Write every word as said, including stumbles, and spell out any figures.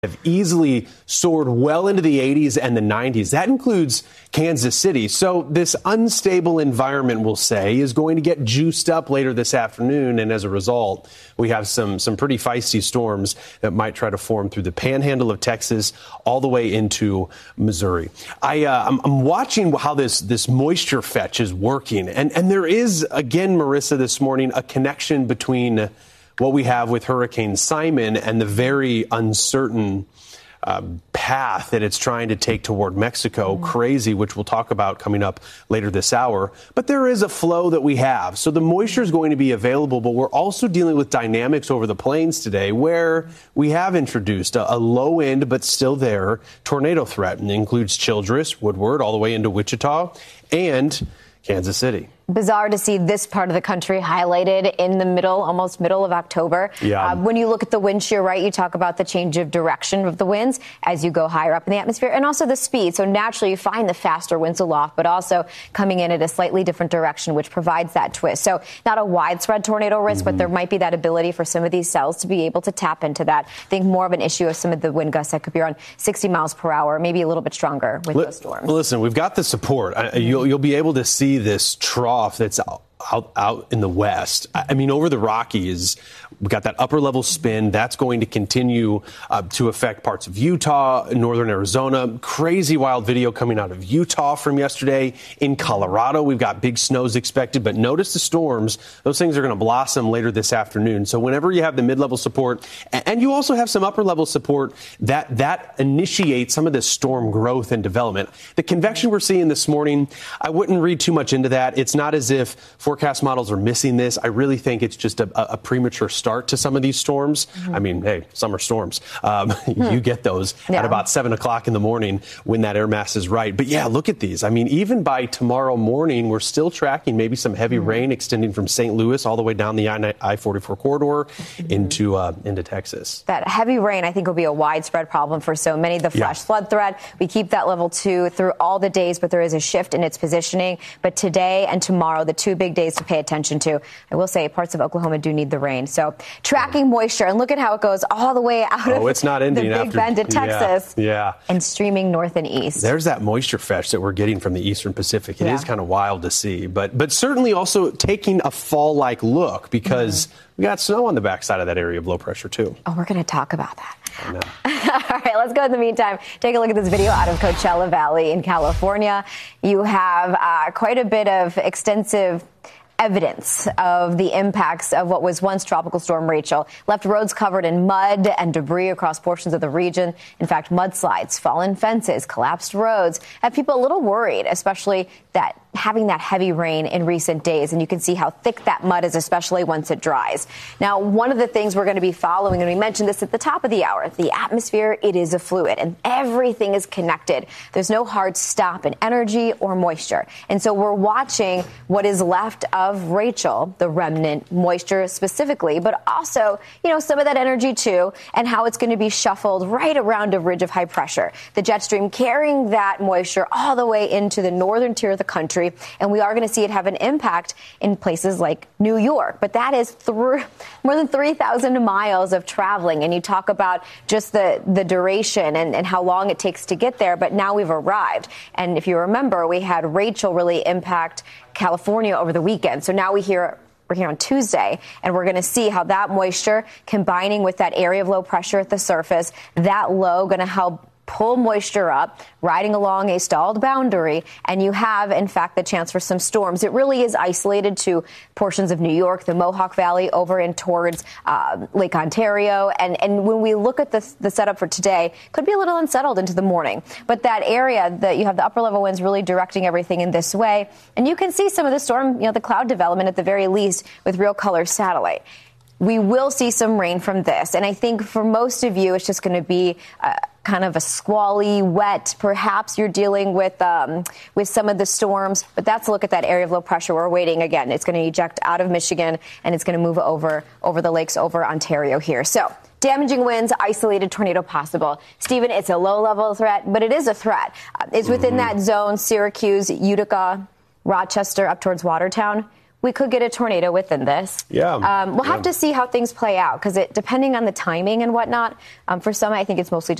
have easily soared well into the eighties and the nineties. That includes Kansas City. So this unstable environment, we'll say, is going to get juiced up later this afternoon. And as a result, we have some some pretty feisty storms that might try to form through the panhandle of Texas all the way into Missouri. I, uh, I'm, I'm watching how this, this moisture fetch is working. And, and there is, again, Marissa, this morning, a connection between what we have with Hurricane Simon and the very uncertain uh, path that it's trying to take toward Mexico. Mm-hmm. Crazy, which we'll talk about coming up later this hour. But there is a flow that we have. So the moisture is going to be available, but we're also dealing with dynamics over the plains today where we have introduced a, a low end, but still there, tornado threat. And it includes Childress, Woodward, all the way into Wichita and Kansas City. Bizarre to see this part of the country highlighted in the middle, almost middle of October. Yeah. Uh, when you look at the wind shear, right, you talk about the change of direction of the winds as you go higher up in the atmosphere and also the speed. So naturally you find the faster winds aloft, but also coming in at a slightly different direction, which provides that twist. So not a widespread tornado risk, mm-hmm. but there might be that ability for some of these cells to be able to tap into that. I think more of an issue of some of the wind gusts that could be around sixty miles per hour, maybe a little bit stronger with L- those storms. Listen, we've got the support. I, you'll, you'll be able to see this trough that's out, out, out in the west. I mean, over the Rockies, we've got that upper level spin that's going to continue uh, to affect parts of Utah, northern Arizona. Crazy wild video coming out of Utah from yesterday. In Colorado, we've got big snows expected, but notice the storms. Those things are going to blossom later this afternoon. So whenever you have the mid-level support, and you also have some upper level support, that that initiates some of this storm growth and development. The convection we're seeing this morning, I wouldn't read too much into that. It's not as if forecast models are missing this. I really think it's just a, a premature start to some of these storms. Mm-hmm. I mean, hey, summer storms. Um, hmm. You get those yeah. at about seven o'clock in the morning when that air mass is right. But yeah, look at these. I mean, even by tomorrow morning, we're still tracking maybe some heavy mm-hmm. rain extending from Saint Louis all the way down the I forty-four corridor mm-hmm. into uh, into Texas. That heavy rain, I think, will be a widespread problem for so many. The flash yeah. flood threat, we keep that level two through all the days, but there is a shift in its positioning. But today and tomorrow, the two big days to pay attention to. I will say parts of Oklahoma do need the rain. So tracking moisture, and look at how it goes all the way out oh, of it's not ending the Big after, Bend to Texas yeah, yeah. and streaming north and east. There's that moisture fetch that we're getting from the eastern Pacific. It yeah. is kind of wild to see, but but certainly also taking a fall-like look because mm-hmm. we got snow on the backside of that area of low pressure too. Oh, we're going to talk about that. I know. All right, let's go in the meantime. Take a look at this video out of Coachella Valley in California. You have uh, quite a bit of extensive evidence of the impacts of what was once Tropical Storm Rachel. Left roads covered in mud and debris across portions of the region. In fact, mudslides, fallen fences, collapsed roads have people a little worried, especially that having that heavy rain in recent days. And you can see how thick that mud is, especially once it dries. Now, one of the things we're going to be following, and we mentioned this at the top of the hour, the atmosphere, it is a fluid and everything is connected. There's no hard stop in energy or moisture. And so we're watching what is left of Rachel, the remnant moisture specifically, but also, you know, some of that energy too, and how it's going to be shuffled right around a ridge of high pressure. The jet stream carrying that moisture all the way into the northern tier of the country. And we are going to see it have an impact in places like New York. But that is through more than three thousand miles of traveling. And you talk about just the, the duration and, and how long it takes to get there. But now we've arrived. And if you remember, we had Rachel really impact California over the weekend. So now we hear We're here on Tuesday, and we're going to see how that moisture combining with that area of low pressure at the surface, that low going to help pull moisture up, riding along a stalled boundary, and you have, in fact, the chance for some storms. It really is isolated to portions of New York, the Mohawk Valley, over and towards uh, Lake Ontario. And, and when we look at the, the setup for today, could be a little unsettled into the morning. But that area, that you have the upper level winds really directing everything in this way. And you can see some of the storm, you know, the cloud development at the very least with Real Color Satellite. We will see some rain from this. And I think for most of you, it's just going to be uh, kind of a squally, wet. Perhaps you're dealing with um, with some of the storms. But that's a look at that area of low pressure. We're waiting again. It's going to eject out of Michigan, and it's going to move over over the lakes over Ontario here. So damaging winds, isolated tornado possible. Stephen, it's a low-level threat, but it is a threat. Uh, it's within mm-hmm. that zone, Syracuse, Utica, Rochester, up towards Watertown. we could get a tornado within this. Yeah. Um, we'll yeah. have to see how things play out because it, depending on the timing and whatnot, um, for some, I think it's mostly just